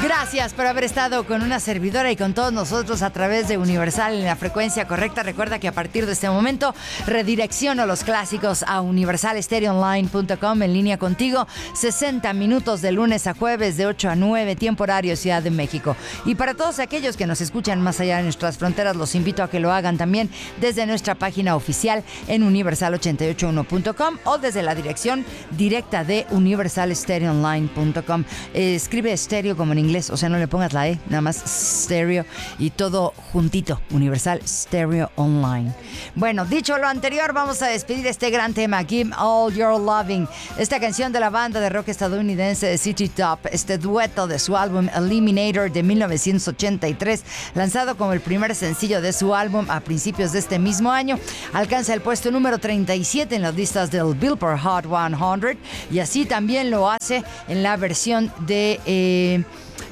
Gracias por haber estado con una servidora y con todos nosotros a través de Universal en la frecuencia correcta. Recuerda que a partir de este momento redirecciono los clásicos a universalstereoonline.com, en línea contigo, 60 minutos de lunes a jueves de 8 a 9, tiempo horario Ciudad de México. Y para todos aquellos que nos escuchan más allá de nuestras fronteras, los invito a que lo hagan también desde nuestra página oficial en universal881.com o desde la dirección directa de universalstereoonline.com. Escribe estéreo como en inglés, o sea, no le pongas la E, nada más stereo y todo juntito, Universal Stereo Online. Bueno, dicho lo anterior, vamos a despedir este gran tema, Give All Your Loving, esta canción de la banda de rock estadounidense de City Top, este dueto de su álbum Eliminator de 1983, lanzado como el primer sencillo de su álbum a principios de este mismo año, alcanza el puesto número 37 en las listas del Billboard Hot 100 y así también lo hace en la versión de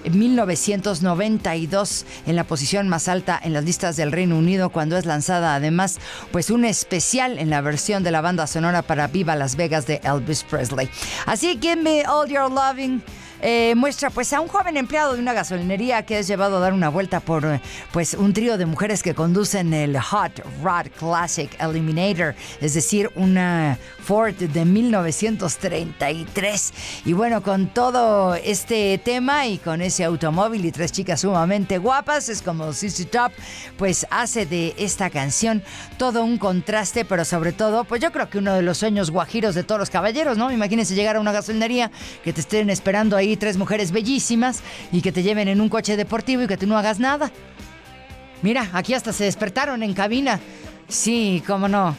1992 en la posición más alta en las listas del Reino Unido, cuando es lanzada además pues un especial en la versión de la banda sonora para Viva Las Vegas de Elvis Presley. Así, Give Me All Your Loving muestra pues a un joven empleado de una gasolinería que es llevado a dar una vuelta por pues un trío de mujeres que conducen el Hot Rod Classic Eliminator, es decir, una Ford de 1933. Y bueno, con todo este tema y con ese automóvil y tres chicas sumamente guapas, es como ZZ Top pues hace de esta canción todo un contraste, pero sobre todo pues yo creo que uno de los sueños guajiros de todos los caballeros, ¿no? Imagínense llegar a una gasolinería, que te estén esperando ahí tres mujeres bellísimas y que te lleven en un coche deportivo y que tú no hagas nada. Mira, aquí hasta se despertaron en cabina. Sí, cómo no.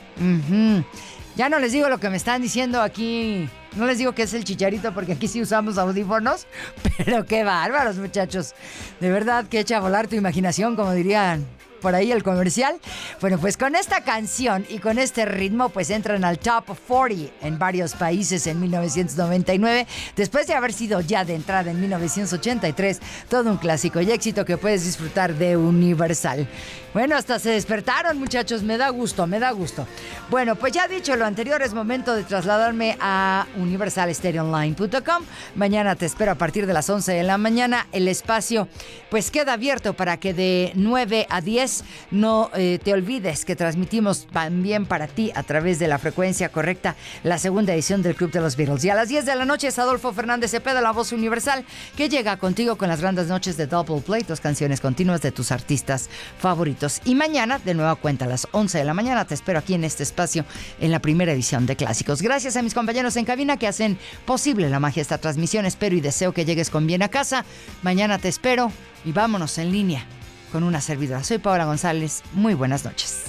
Ya no les digo lo que me están diciendo aquí. No les digo que es el Chicharito, porque aquí sí usamos audífonos. Pero qué bárbaros, muchachos. De verdad que echa a volar tu imaginación, como dirían por ahí el comercial. Bueno, pues con esta canción y con este ritmo pues entran al Top 40 en varios países en 1999, después de haber sido ya de entrada en 1983 todo un clásico y éxito que puedes disfrutar de Universal. Bueno, hasta se despertaron, muchachos, me da gusto. Bueno, pues ya dicho lo anterior, es momento de trasladarme a universalstereoonline.com. Mañana te espero a partir de las 11 de la mañana. El espacio pues queda abierto para que de 9 a 10 no te olvides que transmitimos también para ti a través de la frecuencia correcta la segunda edición del Club de los Beatles. Y a las 10 de la noche es Adolfo Fernández Cepeda, la voz universal, que llega contigo con las grandes noches de Double Play, 2 canciones continuas de tus artistas favoritos. Y mañana, de nueva cuenta, a las 11 de la mañana, te espero aquí en este espacio en la primera edición de Clásicos. Gracias a mis compañeros en cabina que hacen posible la magia de esta transmisión. Espero y deseo que llegues con bien a casa. Mañana te espero y vámonos en línea con una servidora. Soy Paola González. Muy buenas noches.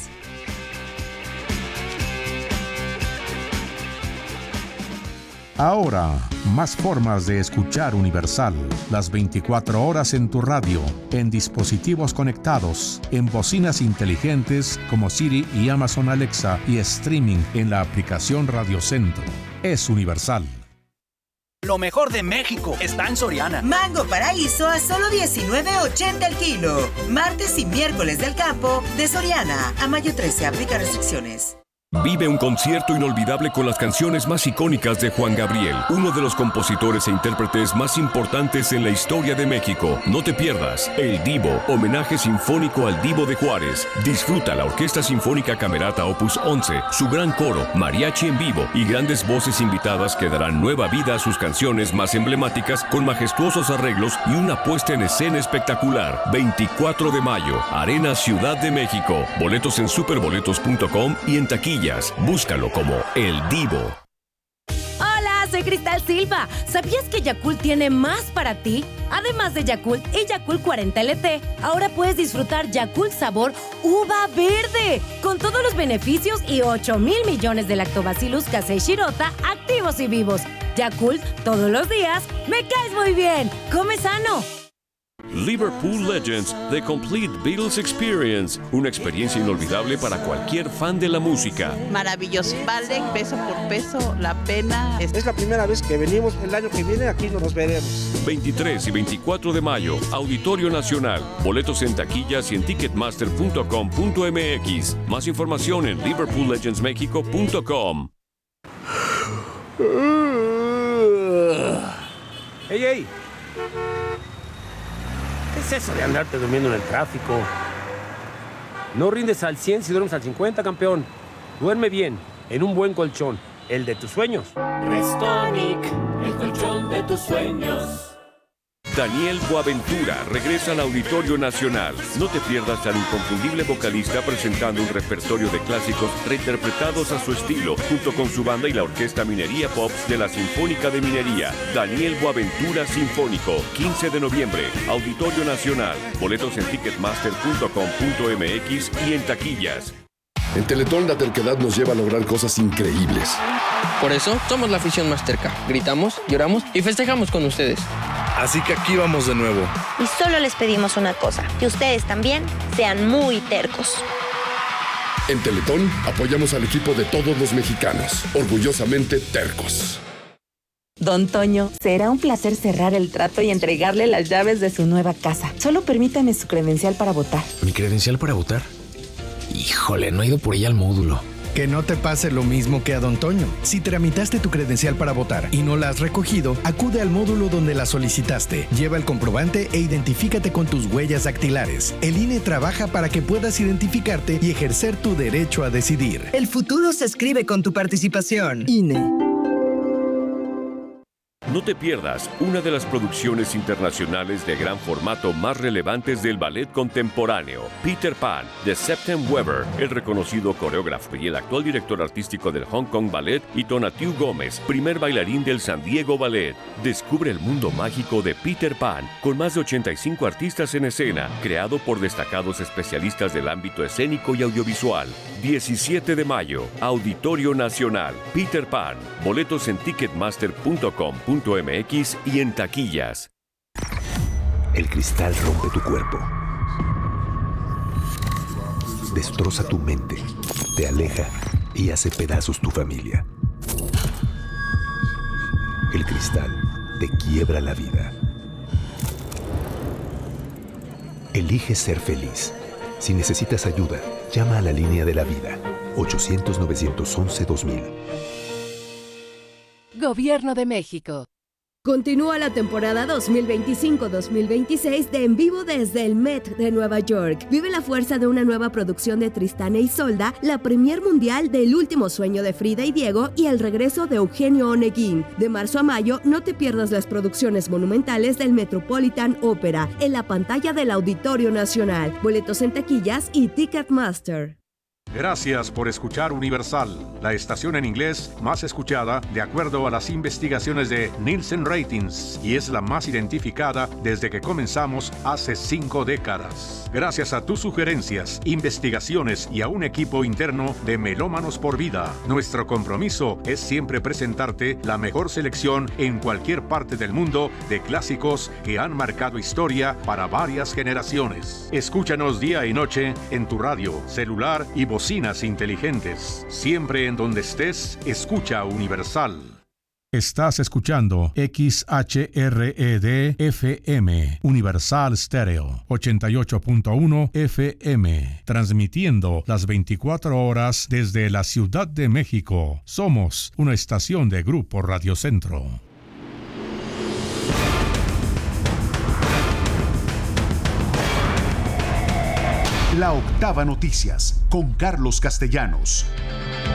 Ahora, más formas de escuchar Universal. Las 24 horas en tu radio, en dispositivos conectados, en bocinas inteligentes como Siri y Amazon Alexa y streaming en la aplicación Radio Centro. Es Universal. Lo mejor de México está en Soriana. Mango Paraíso a solo $19.80 el kilo. Martes y miércoles del campo de Soriana. A mayo 13 aplica restricciones. Vive un concierto inolvidable con las canciones más icónicas de Juan Gabriel, uno de los compositores e intérpretes más importantes en la historia de México. No te pierdas El Divo, homenaje sinfónico al Divo de Juárez. Disfruta la Orquesta Sinfónica Camerata Opus 11, su gran coro, mariachi en vivo y grandes voces invitadas que darán nueva vida a sus canciones más emblemáticas con majestuosos arreglos y una puesta en escena espectacular. 24 de mayo, Arena Ciudad de México. Boletos en superboletos.com y en taquilla. Búscalo como El Divo. Hola, soy Cristal Silva. ¿Sabías que Yakult tiene más para ti? Además de Yakult y Yakult 40 LT, ahora puedes disfrutar Yakult sabor uva verde, con todos los beneficios y 8,000 millones de lactobacillus casei shirota activos y vivos. Yakult, todos los días, me caes muy bien. Come sano. Liverpool Legends, The Complete Beatles Experience. Una experiencia inolvidable para cualquier fan de la música. Maravilloso. Vale peso por peso la pena. Es la primera vez que venimos. El año que viene aquí nos veremos. 23 y 24 de mayo, Auditorio Nacional. Boletos en taquillas y en ticketmaster.com.mx. Más información en liverpoollegendsmexico.com. ¡Ey, ey! es eso de andarte durmiendo en el tráfico? No rindes al 100 si duermes al 50, campeón. Duerme bien, en un buen colchón, el de tus sueños. Restonic, el colchón de tus sueños. Daniel Boaventura regresa al Auditorio Nacional. No te pierdas al inconfundible vocalista presentando un repertorio de clásicos reinterpretados a su estilo, junto con su banda y la Orquesta Minería Pops de la Sinfónica de Minería. Daniel Boaventura Sinfónico, 15 de noviembre, Auditorio Nacional. Boletos en ticketmaster.com.mx y en taquillas. En Teletón la terquedad nos lleva a lograr cosas increíbles. Por eso somos la afición más terca. Gritamos, lloramos y festejamos con ustedes. Así que aquí vamos de nuevo. Y solo les pedimos una cosa, que ustedes también sean muy tercos. En Teletón apoyamos al equipo de todos los mexicanos, orgullosamente tercos. Don Toño, será un placer cerrar el trato y entregarle las llaves de su nueva casa. Solo permítame su credencial para votar. ¿Mi credencial para votar? Híjole, no he ido por ella al módulo. Que no te pase lo mismo que a Don Toño. Si tramitaste tu credencial para votar y no la has recogido, acude al módulo donde la solicitaste. Lleva el comprobante e identifícate con tus huellas dactilares. El INE trabaja para que puedas identificarte y ejercer tu derecho a decidir. El futuro se escribe con tu participación. INE. No te pierdas una de las producciones internacionales de gran formato más relevantes del ballet contemporáneo, Peter Pan, de Septem Weber, el reconocido coreógrafo y el actual director artístico del Hong Kong Ballet, y Tonatiuh Gómez, primer bailarín del San Diego Ballet. Descubre el mundo mágico de Peter Pan, con más de 85 artistas en escena, creado por destacados especialistas del ámbito escénico y audiovisual. 17 de mayo, Auditorio Nacional, Peter Pan. Boletos en ticketmaster.com.mx y en taquillas. El cristal rompe tu cuerpo, destroza tu mente, te aleja y hace pedazos tu familia. El cristal te quiebra la vida. Elige ser feliz. Si necesitas ayuda, llama a la línea de la vida, 800-911-2000. Gobierno de México. Continúa la temporada 2025-2026 de En Vivo desde el Met de Nueva York. Vive la fuerza de una nueva producción de Tristán e Isolda, la premier mundial de El último sueño de Frida y Diego y el regreso de Eugenio Oneguín. De marzo a mayo, no te pierdas las producciones monumentales del Metropolitan Opera en la pantalla del Auditorio Nacional. Boletos en taquillas y Ticketmaster. Gracias por escuchar Universal, la estación en inglés más escuchada de acuerdo a las investigaciones de Nielsen Ratings, y es la más identificada desde que comenzamos hace 5 décadas. Gracias a tus sugerencias, investigaciones y a un equipo interno de Melómanos por Vida, nuestro compromiso es siempre presentarte la mejor selección en cualquier parte del mundo de clásicos que han marcado historia para varias generaciones. Escúchanos día y noche en tu radio, celular y bocinas inteligentes. Siempre en donde estés, escucha Universal. Estás escuchando XHRED FM, Universal Stereo, 88.1 FM, transmitiendo las 24 horas desde la Ciudad de México. Somos una estación de Grupo Radio Centro. La Octava Noticias, con Carlos Castellanos.